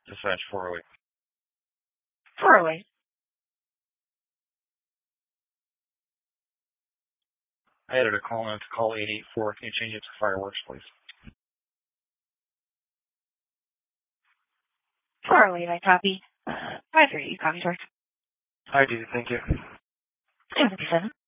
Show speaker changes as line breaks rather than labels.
Dispatch 408.
408.
I added a call now to call 884. Can you change it to fireworks, please?
408, I copy. 538, you copy, sorry.
I do, thank you.
57.